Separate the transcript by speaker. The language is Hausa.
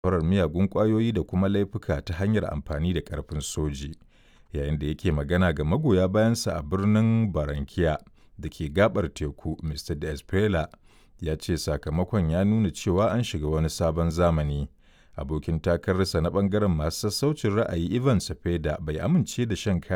Speaker 1: safarar miyagun ƙwayoyi da kuma laifuka ta hanyar amfani da ƙarfin soji. Yayin da yake magana ga magoya bayansa a birnin Barranquilla da ke gaɓar teku, Mr. Diaz Prela ya ce sakamakon ya nuna cewa an shiga wani sabon zamani. Abokin takararsa na ɓangaren masu sassaucin ra'ayi Ivan Cepeda bai amince da shan